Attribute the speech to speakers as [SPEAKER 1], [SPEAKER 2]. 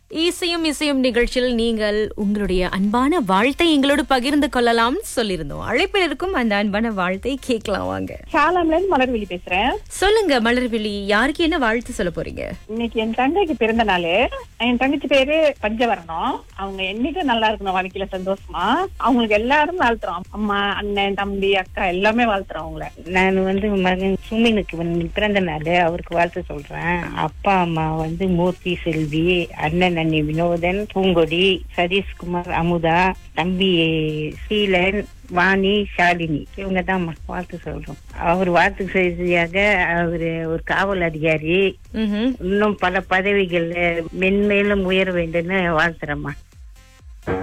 [SPEAKER 1] இசையும் இசையும் நிகழ்ச்சியில் நீங்கள் உங்களுடைய அன்பான வாழ்த்தை எங்களோடு பகிர்ந்து கொள்ளலாம் சொல்லியிருந்தோம். அழைப்பில் இருக்கும் அந்த அன்பான வாழ்த்தை கேட்கலாம் வாங்க.
[SPEAKER 2] சாலம்ல இருந்து மலர்விழி பேசுறேன்.
[SPEAKER 1] சொல்லுங்க மலர்விழி, யாருக்கு என்ன வாழ்த்து சொல்ல போறீங்க?
[SPEAKER 2] இன்னைக்கு என் தங்கைக்கு பிறந்த நாள். என் தங்கச்சி பேரு பஞ்சவரணம். அவங்க என்னைக்கும் நல்லா இருக்கணும், வாழ்க்கையில சந்தோஷமா. அவங்களுக்கு எல்லாரும் வாழ்த்துறோம். அம்மா, அண்ணன், தம்பி, அக்கா எல்லாமே வாழ்த்துறோம் அவங்கள.
[SPEAKER 3] நான் மகன் சுமினுக்கு பிறந்த நாள், அவருக்கு வாழ்த்து சொல்றேன். அப்பா அம்மா மூர்த்தி, செல்வி, அண்ணன் அண்ணி வினோதன், பூங்கொடி, சதீஷ்குமார், அமுதா, தம்பி சீலன், வாணி, ஷாலினி, இவங்க தான் வாழ்த்து சொல்றோம். அவர் வாழ்த்து செய்தியாக அவரு ஒரு காவல் அதிகாரி, இன்னும் பல பதவிகள்ல மென்மேலும் உயர வேண்டும்னு வாழ்த்துறோம்மா.